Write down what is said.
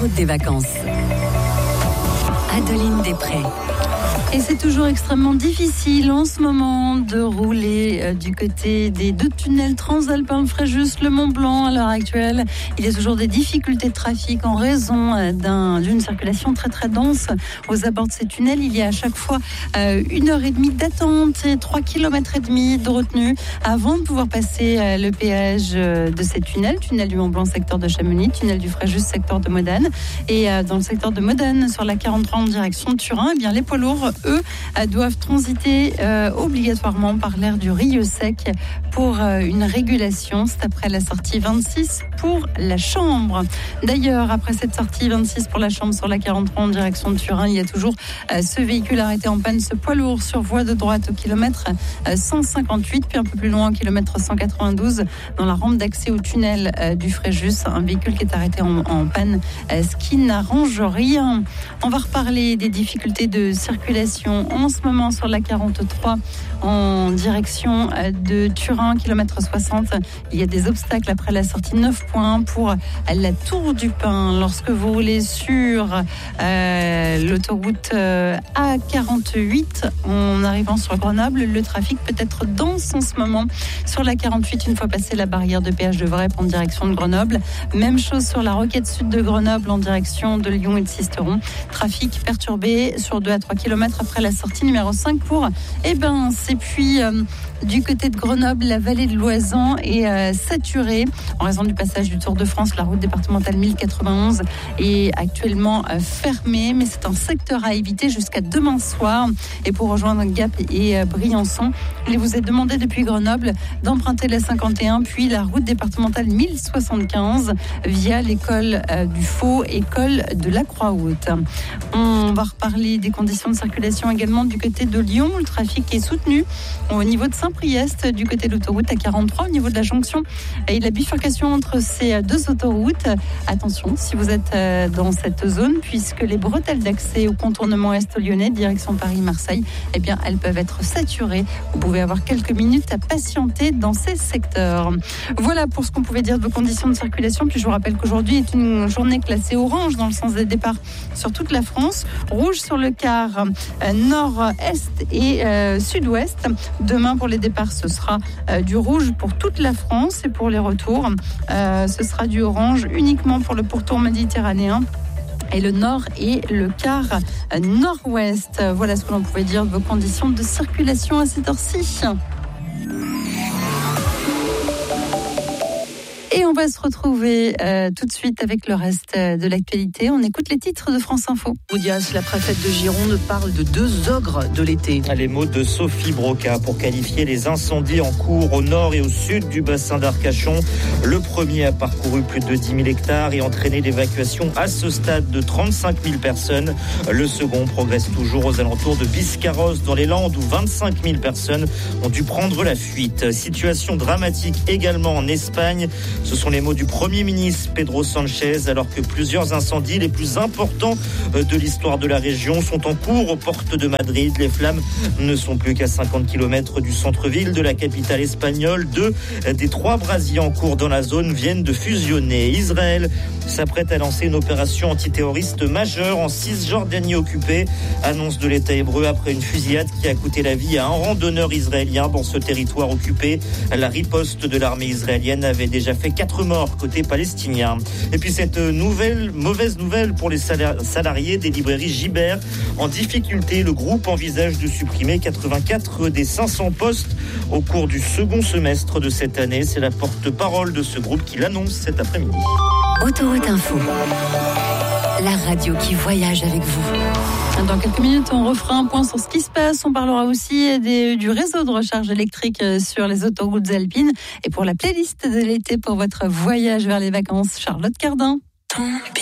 route des vacances. Adeline Després. Et c'est toujours extrêmement difficile en ce moment de rouler du côté des deux tunnels transalpins Fréjus, le Mont Blanc. À l'heure actuelle, il y a toujours des difficultés de trafic en raison d'une circulation très très dense aux abords de ces tunnels. Il y a à chaque fois 1h30 d'attente et 3,5 km de retenue avant de pouvoir passer le péage de ces tunnels. Tunnel du Mont Blanc, secteur de Chamonix, tunnel du Fréjus, secteur de Modane. Et dans le secteur de Modane, sur la 43 en direction de Turin, eh bien, les poids lourds, eux, doivent transiter obligatoirement par l'aire du Rieux Sec pour une régulation. C'est après la sortie 26 pour la Chambre. D'ailleurs, après cette sortie 26 pour la Chambre sur la 43 en direction de Turin, il y a toujours ce véhicule arrêté en panne, ce poids lourd sur voie de droite au kilomètre 158, puis un peu plus loin au kilomètre 192 dans la rampe d'accès au tunnel du Fréjus. Un véhicule qui est arrêté en panne, ce qui n'arrange rien. On va reparler des difficultés de circulation en ce moment sur la 43 en direction de Turin, kilomètre 60. Il y a des obstacles après la sortie 9.1 pour la Tour du Pin. Lorsque vous roulez sur l'autoroute A48 en arrivant sur Grenoble, le trafic peut être dense en ce moment sur la 48 une fois passé la barrière de péage de Vrep en direction de Grenoble. Même chose sur la Roquette Sud de Grenoble en direction de Lyon et de Sisteron. Trafic perturbé sur 2 à 3 km après la sortie numéro 5 pour et puis du côté de Grenoble, la vallée de l'Oisan est saturée en raison du passage du Tour de France. La route départementale 1091 est actuellement fermée, mais c'est un secteur à éviter jusqu'à demain soir. Et pour rejoindre Gap et Briançon, il vous est demandé depuis Grenoble d'emprunter la 51 puis la route départementale 1075 via l'école du Faux, école de la Croix-Haute. On va reparler des conditions de circulation également du côté de Lyon. Le trafic est soutenu au niveau de Saint-Priest, du côté de l'autoroute A43, au niveau de la jonction et la bifurcation entre ces deux autoroutes. Attention, si vous êtes dans cette zone, puisque les bretelles d'accès au contournement est lyonnais, direction Paris-Marseille, eh bien, elles peuvent être saturées. Vous pouvez avoir quelques minutes à patienter dans ces secteurs. Voilà pour ce qu'on pouvait dire de vos conditions de circulation. Puis je vous rappelle qu'aujourd'hui est une journée classée orange dans le sens des départs sur toute la France, rouge sur le quart nord-est et sud-ouest. Demain, pour les départs, ce sera du rouge pour toute la France et pour les retours, ce sera du orange uniquement pour le pourtour méditerranéen et le nord et le quart nord-ouest. Voilà ce que l'on pouvait dire de vos conditions de circulation à cette heure-ci. Et on va se retrouver tout de suite avec le reste de l'actualité. On écoute les titres de France Info. Audias, la préfète de Gironde, parle de 2 ogres de l'été. Les mots de Sophie Broca pour qualifier les incendies en cours au nord et au sud du bassin d'Arcachon. Le premier a parcouru plus de 10 000 hectares et entraîné l'évacuation à ce stade de 35 000 personnes. Le second progresse toujours aux alentours de Biscarrosse dans les Landes où 25 000 personnes ont dû prendre la fuite. Situation dramatique également en Espagne. Ce sont les mots du Premier ministre Pedro Sanchez, alors que plusieurs incendies les plus importants de l'histoire de la région sont en cours aux portes de Madrid. Les flammes ne sont plus qu'à 50 km du centre-ville de la capitale espagnole. 2 des 3 brasiers en cours dans la zone viennent de fusionner. Israël s'apprête à lancer une opération antiterroriste majeure en Cisjordanie occupée. Annonce de l'État hébreu après une fusillade qui a coûté la vie à un randonneur israélien dans ce territoire occupé. La riposte de l'armée israélienne avait déjà fait 4 morts côté palestinien. Et puis cette mauvaise nouvelle pour les salariés des librairies Gibert. En difficulté, le groupe envisage de supprimer 84 des 500 postes au cours du second semestre de cette année. C'est la porte-parole de ce groupe qui l'annonce cet après-midi. Autoroute Info, la radio qui voyage avec vous. Dans quelques minutes, on refera un point sur ce qui se passe. On parlera aussi du réseau de recharge électrique sur les autoroutes alpines. Et pour la playlist de l'été pour votre voyage vers les vacances, Charlotte Cardin.